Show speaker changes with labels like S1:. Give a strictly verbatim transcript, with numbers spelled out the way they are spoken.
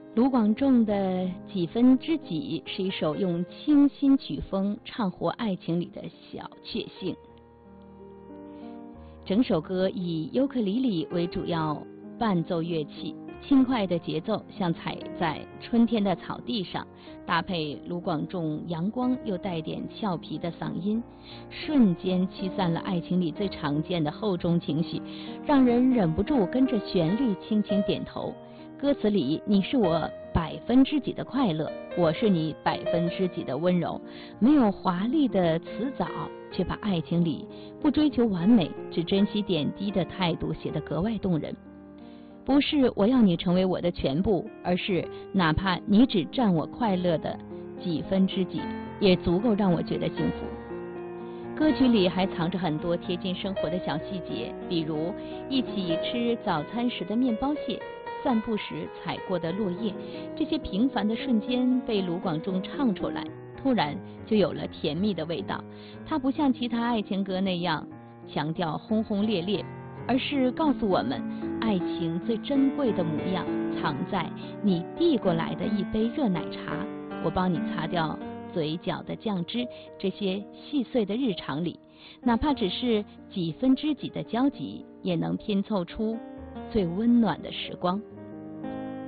S1: 卢广仲的《几分知己》是一首用清新曲风唱活爱情里的小确幸。整首歌以尤克里里为主要伴奏乐器，轻快的节奏像踩在春天的草地上，搭配卢广仲阳光又带点俏皮的嗓音，瞬间驱散了爱情里最常见的厚重情绪，让人忍不住跟着旋律轻轻点头。歌词里，你是我百分之几的快乐，我是你百分之几的温柔，没有华丽的辞藻，却把爱情里不追求完美，只珍惜点滴的态度写得格外动人。不是我要你成为我的全部，而是哪怕你只占我快乐的几分之几，也足够让我觉得幸福。歌曲里还藏着很多贴近生活的小细节，比如一起吃早餐时的面包屑，散步时踩过的落叶，这些平凡的瞬间被卢广仲唱出来，突然就有了甜蜜的味道。它不像其他爱情歌那样强调轰轰烈烈，而是告诉我们，爱情最珍贵的模样藏在你递过来的一杯热奶茶，我帮你擦掉嘴角的酱汁，这些细碎的日常里，哪怕只是几分之几的交集，也能拼凑出最温暖的时光。